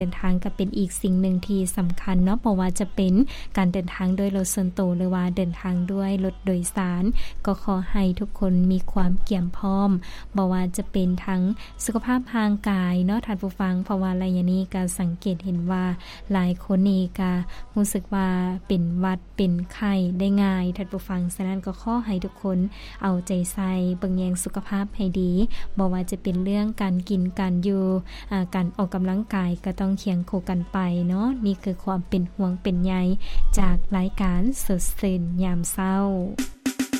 เดินทางก็เป็นอีกสิ่งหนึ่งที่สำคัญเนาะเพราะว่าจะเป็นการเดินทางด้วยรถส่วนตัวหรือว่าเดินทางด้วยรถโดยสารก็ขอให้ทุกคนมีความเกี่ยมพร้อมบ่ว่าจะเป็นทั้งสุขภาพทางกายเนาะท่านผู้ฟังเพราะว่าระยะนี้ก็สังเกตเห็นว่าหลายคนนี่ก็รู้สึกว่าเป็นหวัดเป็นไข้ได้ง่ายท่านผู้ฟังฉะนั้นก็ขอให้ทุกคนเอาใจใส่เบิ่งแยงสุขภาพให้ดีบ่ว่าจะเป็นเรื่องการกินการอยู่การออกกำลังกายก็ต้องเคียงคู่กันไปเนาะนี่คือความเป็นห่วงเป็นใยจากรายการสดชื่นยามเช้า